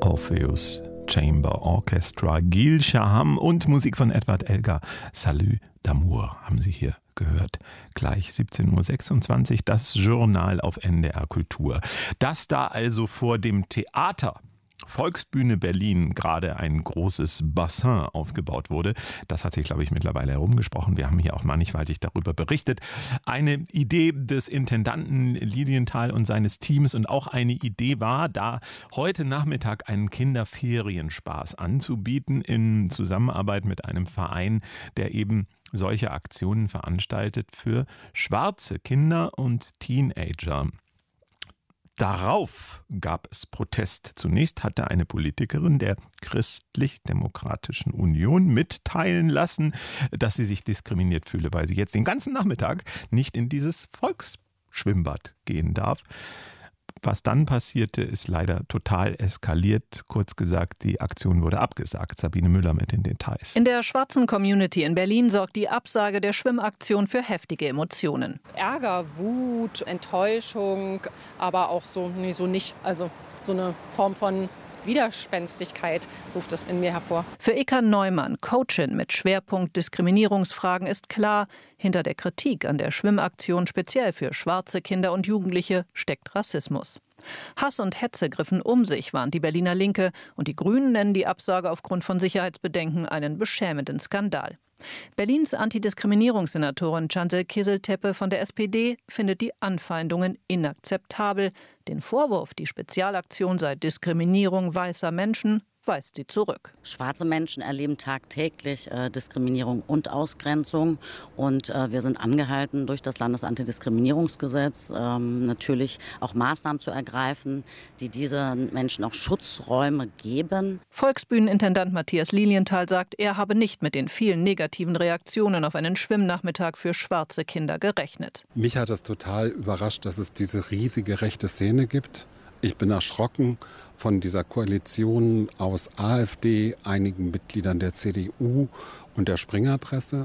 Orpheus Chamber Orchestra, Gil Shaham und Musik von Edward Elgar. Salut d'amour haben Sie hier gehört. Gleich 17.26 Uhr, das Journal auf NDR Kultur. Dass da also vor dem Theater Volksbühne Berlin gerade ein großes Bassin aufgebaut wurde. Das hat sich, glaube ich, mittlerweile herumgesprochen. Wir haben hier auch mannigfaltig darüber berichtet. Eine Idee des Intendanten Lilienthal und seines Teams und auch eine Idee war, da heute Nachmittag einen Kinderferienspaß anzubieten in Zusammenarbeit mit einem Verein, der eben solche Aktionen veranstaltet für schwarze Kinder und Teenager. Darauf gab es Protest. Zunächst hatte eine Politikerin der Christlich-Demokratischen Union mitteilen lassen, dass sie sich diskriminiert fühle, weil sie jetzt den ganzen Nachmittag nicht in dieses Volksschwimmbad gehen darf. Was dann passierte, ist leider total eskaliert. Kurz gesagt, die Aktion wurde abgesagt. Sabine Müller mit den Details. In der schwarzen Community in Berlin sorgt die Absage der Schwimmaktion für heftige Emotionen. Ärger, Wut, Enttäuschung, aber auch so nicht. Also so eine Form von Widerspenstigkeit ruft es in mir hervor. Für Eka Neumann, Coachin mit Schwerpunkt Diskriminierungsfragen, ist klar, hinter der Kritik an der Schwimmaktion speziell für schwarze Kinder und Jugendliche steckt Rassismus. Hass und Hetze griffen um sich, warnt die Berliner Linke, und die Grünen nennen die Absage aufgrund von Sicherheitsbedenken einen beschämenden Skandal. Berlins Antidiskriminierungssenatorin Cansel Kizil-Tepe von der SPD findet die Anfeindungen inakzeptabel. Den Vorwurf, die Spezialaktion sei Diskriminierung weißer Menschen, weist sie zurück. Schwarze Menschen erleben tagtäglich Diskriminierung und Ausgrenzung. Und wir sind angehalten, durch das Landesantidiskriminierungsgesetz natürlich auch Maßnahmen zu ergreifen, die diesen Menschen auch Schutzräume geben. Volksbühnenintendant Matthias Lilienthal sagt, er habe nicht mit den vielen negativen Reaktionen auf einen Schwimmnachmittag für schwarze Kinder gerechnet. Mich hat es total überrascht, dass es diese riesige rechte Szene gibt. Ich bin erschrocken von dieser Koalition aus AfD, einigen Mitgliedern der CDU und der Springerpresse.